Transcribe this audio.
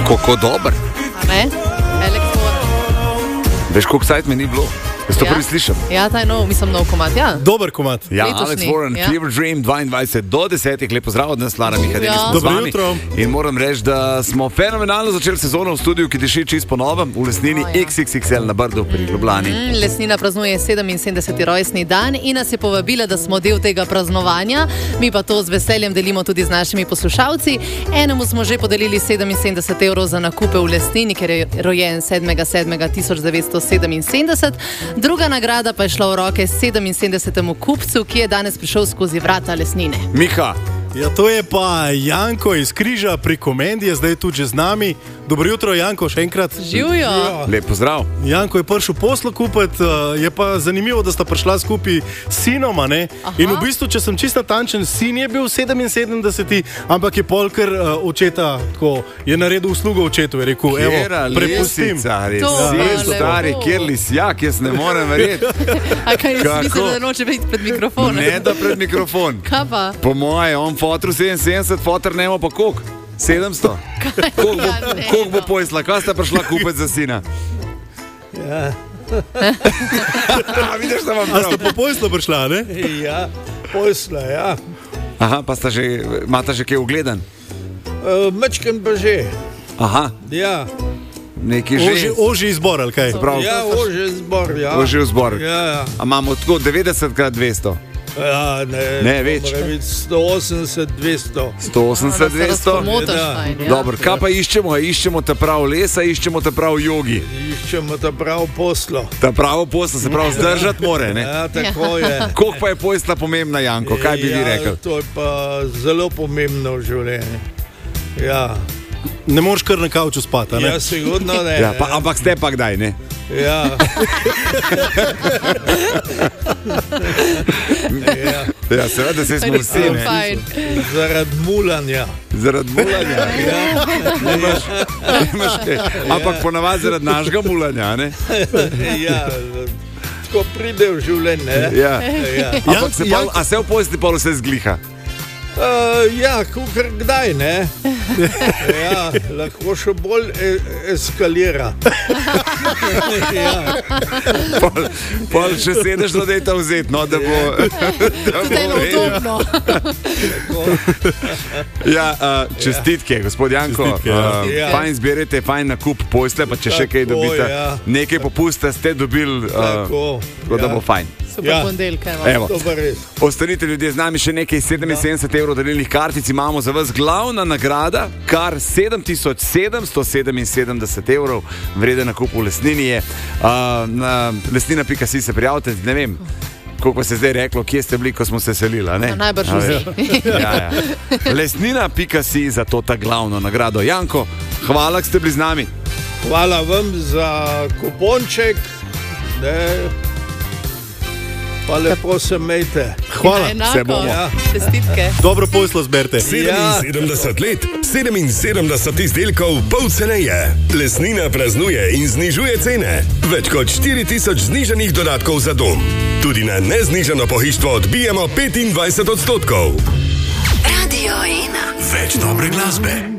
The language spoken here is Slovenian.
Kako dober. A ne? Elektor. Veš, koliko sajt me ni bilo? Jaz to prvi slišam. Ja, ta je nov, mislim, nov komad, ja. Dober komad. Ja, Letošnji, Alex Warren, ja. Fever Dream, 22 do 10. Lep pozdrav od nas, Lara Mihajlović, smo z Dobro vami. jutro. In moram reči, da smo fenomenalno začeli sezono v studiu, ki diši čisto po novem, v Lesnini XXXL na Brdu pri Ljubljani. Lesnina praznuje 77. rojstni dan in nas je povabila, da smo del tega praznovanja. Mi pa to z veseljem delimo tudi z našimi poslušalci. Enemu smo že podelili 77 evrov za nakupe v Lesnini, ker je rojen 7.7.1977. Druga nagrada pa je šla v roke 77. kupcu, ki je danes prišel skozi vrata Lesnine. Miha, Ja, to je pa Janko iz Križa pri Komendi, je zdaj tudi že z nami. Dobro jutro, Janko, še enkrat. Živijo! lep pozdrav. Janko je prišel poslo kupiti, je pa zanimivo, da sta prišla skupaj s sinom, a ne? Aha. In v bistvu, če sem čisto tančen, sin je bil 77, ampak je polker očeta, tako, je naredil uslugo očetu, je rekel, evo, Kjera prepustim. lesica, res To si pa stari, lepo. kjer lisjak, jaz ne morem verjeti. A kaj Kako? misliš, da noče biti pred mikrofonom? Ne da pred mikrofon. Kaj pa? Po moje, on fotru 77, fotr nema pa koliko? 700? Koliko bo pojsla? Kaj sta prišla kupiti za sina? Ja, Vidiš, da vam A ste prav. po poslu prišla, ne? ja, posla, ja. Aha, pa sta že, imata že kaj ugledan? Mečken pa že. Aha, Ja, neki že. Ožji izbor, ali kaj? Prav, ja, ože zbor, ja. ožji zbor. Ja, A imamo tako 90x200? ja, ne, Ne, več. Mora biti 180, 200. 180, 200? Motaš, Ja. fajn, ja. Dobro, kaj pa iščemo? A iščemo ta prav lesa, iščemo ta prav jogi. Iščemo ta prav poslo. Ta pravo posla se prav zdržati more, ne? Ja, tako je. Koliko pa je pojsla pomembna, Janko? Kaj bi vi rekli? To je pa zelo pomembno v življenju. Ja, Ne moreš kar na kavču spati, ne? ja, sigurno ne. Ja, pa, ampak ste pa kdaj, ne? Ja. Ja, Ja, seveda se smo vsi, ne? Fajn. zaradi mulanja. Zaradi mulanja. Imaš kaj. Ampak ponavadi zaradi našega mulanja, ne? Ja, tako pride v življenje. Ne? Ja. Ja. Ampak se pa, a se v posli pa vse zgliha? Ja, kukar kdaj, ne? Ja, lahko še bolj eskalira. Ja, Pol še sedeš, da je to vzeti, no, da bo... Zdaj je udobno. Ja, čestitke, gospod Janko. Čestitke, ja. Fajn zbirate, fajn nakup posle, pa če še kaj Tako, dobite, ja. nekaj popusta ste dobili, tako. tako da bo fajn. Super Ja. ponedeljka. Evo. To pa res. Ostanite ljudje z nami, še nekaj 77 evrov darilnih kartic imamo za vas. Glavna nagrada, kar 7777 evrov vreden nakup v Lesnini je. Na lesnina.si se prijavite, ne vem, koliko se je zdaj reklo, kje ste bili, ko smo se selili. a ne? Najbrž A vsi. veš? Ja, ja. Lesnina.si za to ta glavno nagrado. Janko, hvala, da ste bili z nami. Hvala vam za kuponček. Ne. Pa lepo se mejte. Hvala. Enako. Se bomo. Ja. Čestitke. Dobro poslo zberte. 77 let, 77 izdelkov, pol ceneje. Lesnina praznuje in znižuje cene. Več kot 4000 znižanih dodatkov za dom. Tudi na neznižano pohištvo odbijamo 25%. Radio 1. Več dobre glasbe.